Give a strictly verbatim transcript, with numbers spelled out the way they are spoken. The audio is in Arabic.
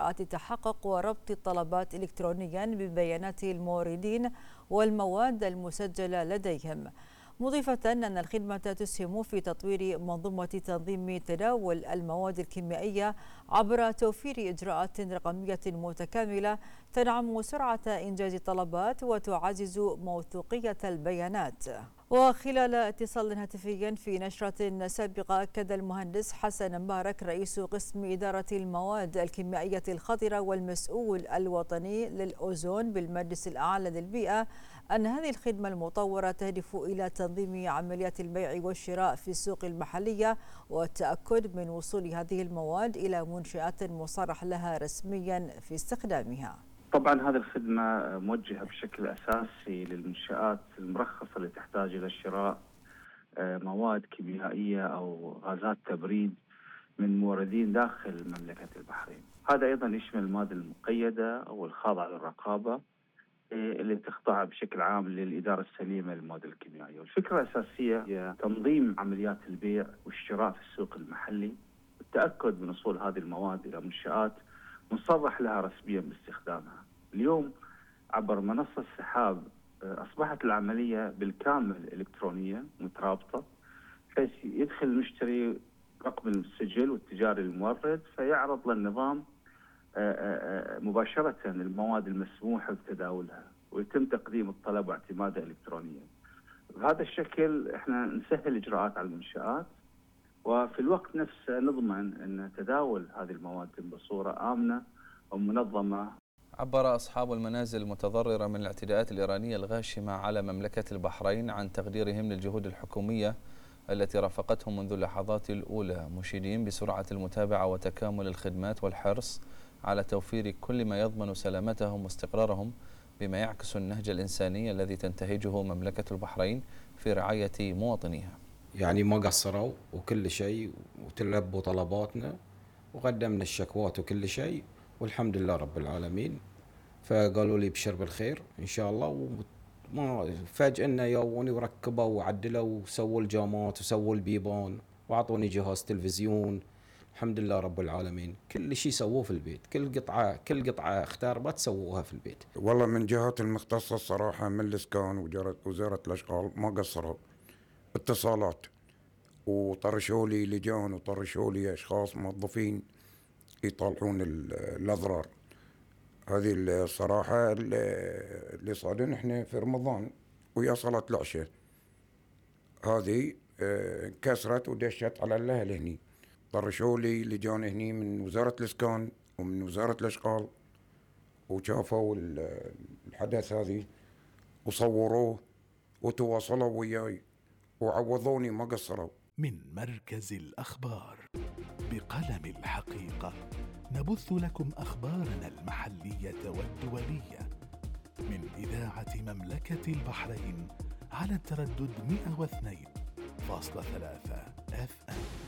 إجراءات التحقق وربط الطلبات إلكترونيا ببيانات الموردين والمواد المسجلة لديهم، مضيفة أن الخدمة تسهم في تطوير منظومة تنظيم تداول المواد الكيميائية عبر توفير إجراءات رقمية متكاملة تدعم سرعة إنجاز الطلبات وتعزز موثوقية البيانات. وخلال اتصال هاتفي في نشرة سابقة، أكد المهندس حسن مبارك رئيس قسم إدارة المواد الكيميائية الخطرة والمسؤول الوطني للأوزون بالمجلس الأعلى للبيئة أن هذه الخدمة المطورة تهدف إلى تنظيم عمليات البيع والشراء في السوق المحلية والتأكد من وصول هذه المواد إلى منشآت مصرح لها رسميا في استخدامها. طبعا هذه الخدمة موجهة بشكل أساسي للمنشآت المرخصة اللي تحتاج إلى شراء مواد كيميائية أو غازات تبريد من موردين داخل مملكة البحرين. هذا أيضا يشمل المواد المقيدة أو الخاضعة للرقابة اللي تخضع بشكل عام للإدارة السليمة للمواد الكيميائية. والفكرة الأساسية هي تنظيم عمليات البيع والشراء في السوق المحلي والتأكد من وصول هذه المواد إلى منشآت مصرح لها رسميا باستخدامها. اليوم عبر منصة السحاب أصبحت العملية بالكامل إلكترونية مترابطة، بحيث يدخل المشتري رقم السجل والتجاري للمورد فيعرض للنظام مباشرة المواد المسموح بتداولها ويتم تقديم الطلب واعتماده إلكترونيا. بهذا الشكل احنا نسهل إجراءات على المنشآت، وفي الوقت نفسه نضمن أن تداول هذه المواد بصورة آمنة ومنظمة. عبر أصحاب المنازل المتضررة من الاعتداءات الإيرانية الغاشمة على مملكة البحرين عن تقديرهم للجهود الحكومية التي رافقتهم منذ اللحظات الأولى، مشيدين بسرعة المتابعة وتكامل الخدمات والحرص على توفير كل ما يضمن سلامتهم واستقرارهم، بما يعكس النهج الإنساني الذي تنتهجه مملكة البحرين في رعاية مواطنيها. يعني ما قصروا وكل شيء، وتلبوا طلباتنا وقدمنا الشكوات وكل شيء، والحمد لله رب العالمين. فقالوا لي بشر بالخير إن شاء الله. وما فاجئنا يووني وركبوا وعدلوا وسووا الجامات وسووا البيبان وعطوني جهاز تلفزيون. الحمد لله رب العالمين، كل شيء سووه في البيت، كل قطعة كل قطعة اختاربت سووها في البيت. والله من جهات المختصة الصراحة من الإسكان ووزارة الأشغال ما قصروا، اتصالات وطرشوا لي لجان وطرشوا لي أشخاص موظفين يطلعون الأضرار. هذه الصراحة اللي صادن احنا في رمضان ويا صلاة العشاء هذه كسرت ودشت على الأهل هني. طرشوا لي لجان هني من وزارة الإسكان ومن وزارة الأشغال وشافوا الحدث هذه وصوروه وتواصلوا وياي وعوضوني ما قصروا. من مركز الأخبار بقلم الحقيقة نبث لكم أخبارنا المحلية والدولية من إذاعة مملكة البحرين على التردد مئة واثنين فاصلة ثلاثة إف إم.